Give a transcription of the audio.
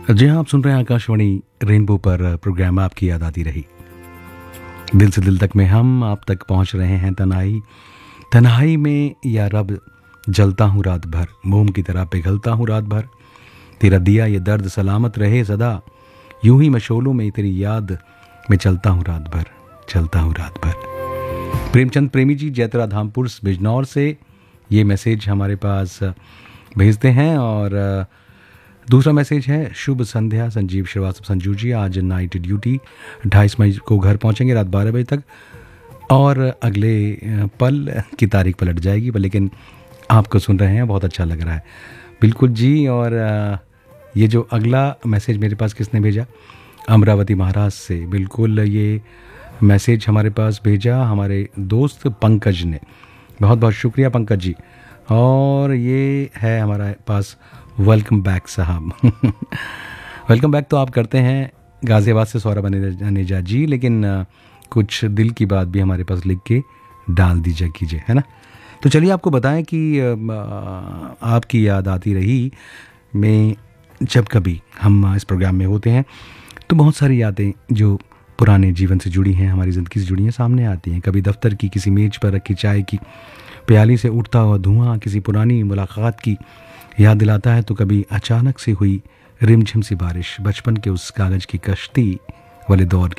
जी हाँ, आप सुन रहे हैं आकाशवाणी रेनबो पर प्रोग्राम आपकी याद आती रही। दिल से दिल तक में हम आप तक पहुंच रहे हैं तन्हाई तन्हाई में या रब जलता हूँ रात भर, मोम की तरह पिघलता हूँ रात भर, तेरा दिया ये दर्द सलामत रहे सदा, यूं ही मशोलों में तेरी याद में चलता हूँ रात भर, चलता हूँ रात भर। प्रेमचंद प्रेमी जी जैतरा धामपुर बिजनौर से ये मैसेज हमारे पास भेजते हैं। और दूसरा मैसेज है, शुभ संध्या संजीव श्रीवास्तव संजू जी, आज नाइट ड्यूटी 28 मई को घर पहुंचेंगे रात 12 बजे तक और अगले पल की तारीख पलट जाएगी, पर लेकिन आपको सुन रहे हैं बहुत अच्छा लग रहा है। बिल्कुल जी। और ये जो अगला मैसेज मेरे पास किसने भेजा, अमरावती महाराज से, बिल्कुल ये मैसेज हमारे पास भेजा हमारे दोस्त पंकज ने। बहुत बहुत शुक्रिया पंकज जी। और ये है हमारे पास वेलकम बैक साहब। वेलकम बैक तो आप करते हैं गाज़ियाबाद से सौरभ अनेजा जी, लेकिन कुछ दिल की बात भी हमारे पास लिख के डाल दीजिए कीजिए, है ना। तो चलिए आपको बताएं कि आपकी याद आती रही में जब कभी हम इस प्रोग्राम में होते हैं तो बहुत सारी यादें जो पुराने जीवन से जुड़ी हैं, हमारी ज़िंदगी से जुड़ी हैं, सामने आती हैं। कभी दफ्तर की किसी मेज पर रखी चाय की प्याली से उठता हुआ धुआं किसी पुरानी मुलाकात की याद दिलाता है, तो कभी अचानक से हुई रिमझिम सी बारिश बचपन के उस कागज़ की कश्ती वाले दौर